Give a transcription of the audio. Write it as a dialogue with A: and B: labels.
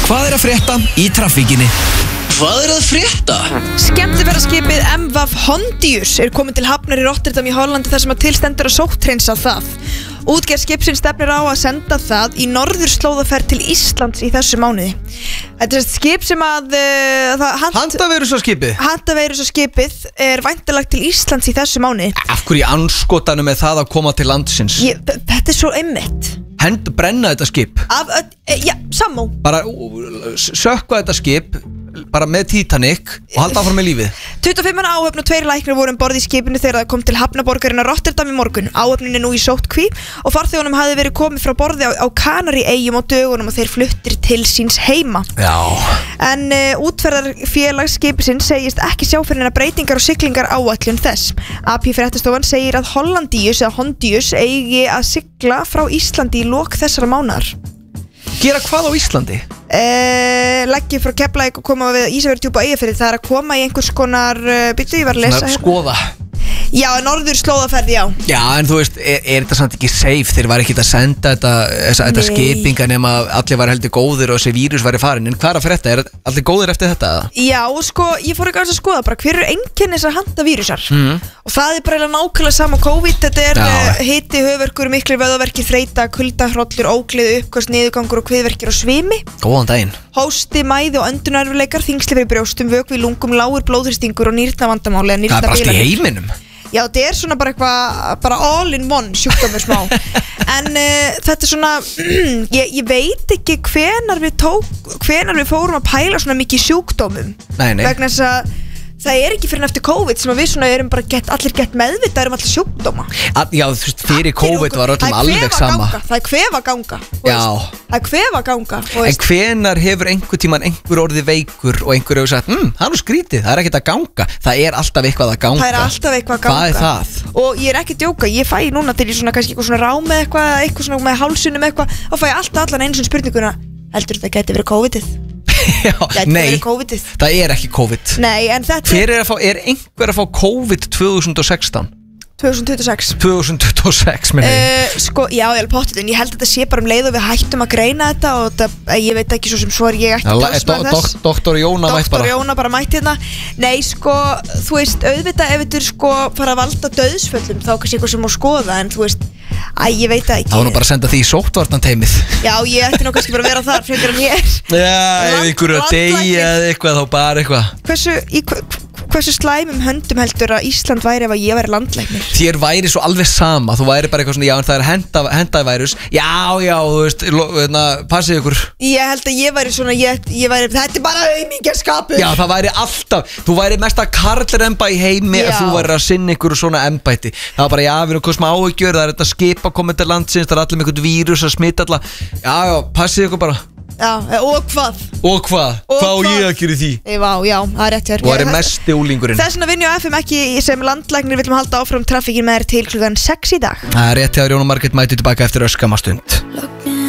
A: Hvað að frétta í traffíkinni? Hvað að frétta?
B: Skemmtiferðaskipið MV Hondius komið til hafnar í Rotterdam í Hollandi þar sem að tilstendur að sótthreinsa það. Útgerð skipsins stefnir á að senda það í norðurslóðaferð til Íslands í þessu mánuði. Þetta skip sem að Handaveirusskipið væntanlegt til Íslands í þessu mánuði.
A: Af hverju anskotanum er það að koma til landsins?
B: Þetta svo einmitt.
A: Brenna þetta skip?
B: Sammó.
A: Bara sökkva þetta skip bara með Titanic og halda áfram með lífið.
B: 25 áhöfn og 2 læknar voru borð í skipinu þegar það kom til hafnaborgarinnar Rotterdam í morgun. Áhöfnin nú í sóttkví og farþegunum hafði verið komið frá borði á Kanaríeyjum á dögunum og þeir fluttir til síns heima.
A: Já.
B: En útferðarfélag skipisins segist ekki sjá fyrir neina breytingar og siglingar áætlun þess. AP fréttastofan segir að Hondius eigi að sigla frá Íslandi í lok þessara mánaðar.
A: Gera hvað á Íslandi?
B: Leggja frá Keflavík og koma við Ísafjarðardjúp og Eyjafirði. Það er að koma í einhvers konar byrju, ég var að lesa
A: skoða.
B: Já, norðurslóðaferð, já. Já,
A: en þú veist, er þetta samt ekki safe? Þeir var ekki að senda þetta skipinga nema allir var heldur góðir og þessi vírus var farin. En hvað er að frétta? Er allir góðir eftir þetta?
B: Já, sko, ég fór ekki að skoða bara hver einkenni þessar handavírusar. Og það er bara nákvæmlega sama COVID. Þetta er hiti, höfuðverkur, miklir vöðvaverkir, þreyta, kulda, hrollur, ógleði, uppköst, niðurgangur og kviðverkir og svimi.
A: Góðan daginn.
B: Hósti, mæði og öndunarerfiðleikar, þyngsli fyrir brjóstum, vökvi í lungum, lágur blóðþrýstingur og nýrnavandamáli eða nýrnabilanir.
A: Það er bara allt í heiminum.
B: Já, þetta er svona bara eitthvað, bara all in one sjúkdómur smá. En þetta er svona, ég veit ekki hvenar við fórum að pæla svona mikið sjúkdómum.
A: Nei.
B: Vegna þess að það er ekki fyrir eftir COVID sem að við svona erum bara allir gett meðvitað allir sjúkdóma. Já, þú veist, fyrir COVID var öllum alveg sama. Það er kvefaganga. Já. Það er kvefaganga.
A: En hvenar hefur einhver tíman einhver orðið veikur og einhver hefur sagt, það er nú skrítið, það er ekkert að ganga. Það er alltaf eitthvað að ganga.
B: Það er alltaf eitthvað að ganga.
A: Hvað er það?
B: Og ég er ekki að djóka, ég fæ núna til í svona kannski eitthvað svona rám með eitthvað svona með hálsunum eitthvað, þá fæ ég alltaf allan einu svona spurninguna, heldur þetta geti verið COVID-ið?
A: Já, nei, það er ekki COVID.
B: Nei, en þetta
A: er einhver að fá COVID 2016?
B: 2026
A: minni.
B: Sko, já, ég er pottið, en ég held að þetta sé bara leið og við hættum að greina þetta og þetta, ég veit ekki svo sem svo ég ekki talsmaður þess.
A: Doktor Jóna mætt bara.
B: Doktor Jóna bara mætt hérna. Nei, sko, þú veist, auðvitað ef þetta sko fara að valda dauðsföllum þá kannski eitthvað sem má skoða, en þú veist, ég veit það ekki.
A: Það var nú bara að senda því í sóttvarnateymið.
B: Já, ég ætti nú kannski bara að vera þar frekar en ég er.
A: Já, ef ykkur að deyja eða eitthvað, þá bara eitthvað.
B: Hversu slæmum höndum heldur að Ísland væri ef að ég væri landlæknir?
A: Þér væri svo alveg sama, þú væri bara eitthvað svona, já en það er hendaðværus, já, þú veist, passið ykkur.
B: Ég held að ég væri svona, ég væri, þetta er bara aumingjaskapur.
A: Já, það væri alltaf, þú væri mesta karlremba í heimi ef þú væri að sinna ykkur svona embætti. Það var bara, já, við erum kostum áhyggjur, það er þetta skip að koma til landsins, það er allir með einhvern vírus að smita alla. Já, passið ykkur bara.
B: Já, og hvað?
A: Hvað á ég að gera því?
B: Já, það er rétt hér.
A: Og það er mesti úlingurinn.
B: Þess vegna vinn ég á FM ekki sem landlæknir viljum halda áfram traffíkin með þér til klukkan 6 í dag.
A: Það er rétt hér, Jón og Margrét mæti tilbaka eftir öskamastund.